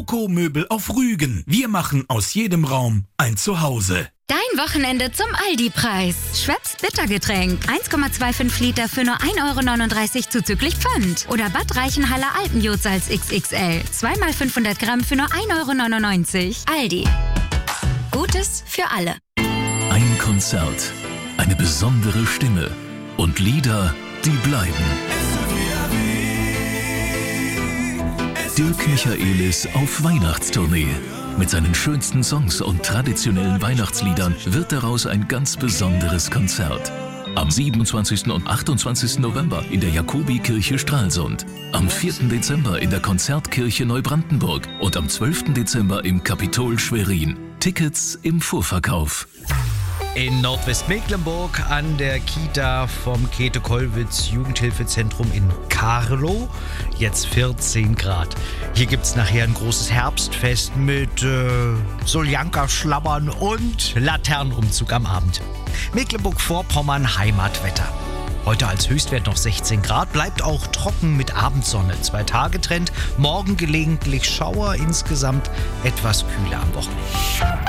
Rokoko-Möbel auf Rügen. Wir machen aus jedem Raum ein Zuhause. Dein Wochenende zum Aldi-Preis. Schweppes Bittergetränk. 1,25 Liter für nur 1,39 € zuzüglich Pfand. Oder Bad Reichenhaller Alpenjodsalz XXL. 2x500 Gramm für nur 1,99 €. Aldi. Gutes für alle. Ein Konzert, eine besondere Stimme und Lieder, die bleiben. Dirk Michaelis auf Weihnachtstournee. Mit seinen schönsten Songs und traditionellen Weihnachtsliedern wird daraus ein ganz besonderes Konzert. Am 27. und 28. November in der Jakobikirche Stralsund. Am 4. Dezember in der Konzertkirche Neubrandenburg und am 12. Dezember im Kapitol Schwerin. Tickets im Vorverkauf. In Nordwestmecklenburg an der Kita vom Käthe-Kollwitz Jugendhilfezentrum in Carlo. Jetzt 14 Grad. Hier gibt es nachher ein großes Herbstfest mit Soljanka-Schlabbern und Laternenumzug am Abend. Mecklenburg-Vorpommern Heimatwetter. Heute als Höchstwert noch 16 Grad, bleibt auch trocken mit Abendsonne. 2-Tage-Trend, morgen gelegentlich Schauer, insgesamt etwas kühler am Wochenende.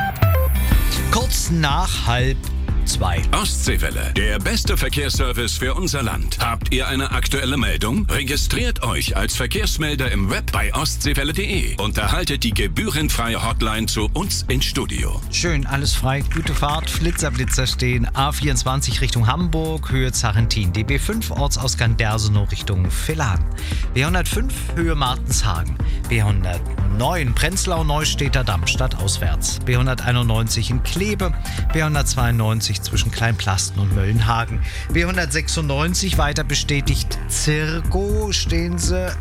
Kurz nach 1:30. Ostseewelle, der beste Verkehrsservice für unser Land. Habt ihr eine aktuelle Meldung? Registriert euch als Verkehrsmelder im Web bei ostseewelle.de und erhaltet die gebührenfreie Hotline zu uns ins Studio. Schön, alles frei, gute Fahrt, Blitzer stehen, A24 Richtung Hamburg, Höhe Zarentin, DB5 Ortsausgang Dersenow Richtung Villan, B105 Höhe Martenshagen, B109 Prenzlau Neustädter Damm stadtauswärts, B191 in Kleve, B192 zwischen Kleinplasten und Möllenhagen, B196 weiter bestätigt Zirko, stehen Sie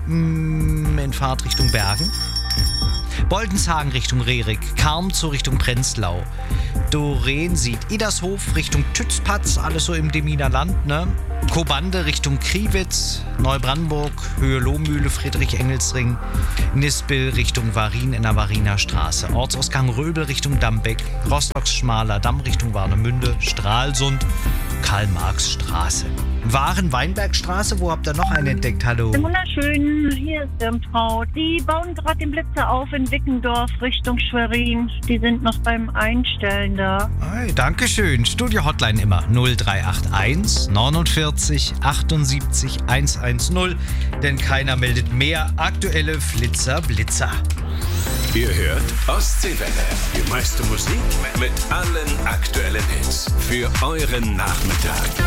in Fahrtrichtung Bergen. Boldenshagen Richtung Rerik, Karmzow Richtung Prenzlau, Doreen sieht Idershof Richtung Tützpatz, alles so im Deminer Land, ne? Kobande Richtung Kriwitz, Neubrandenburg, Höhe Lohmühle, Friedrich-Engelsring, Nispel Richtung Varin in der Variner Straße, Ortsausgang Röbel Richtung Dambeck, Rostocks Schmaler Damm Richtung Warnemünde, Stralsund, Karl-Marx-Straße. Waren-Weinbergstraße, wo habt ihr noch einen entdeckt? Hallo. Wunderschön, hier ist Frau. Die bauen gerade den Blitzer auf in Wickendorf Richtung Schwerin. Die sind noch beim Einstellen da. Hey, Dankeschön. Studio-Hotline immer 0381 49 78 110. Denn keiner meldet mehr aktuelle Blitzer. Ihr hört Ostseewelle, die meiste Musik mit allen aktuellen Hits für euren Nachmittag.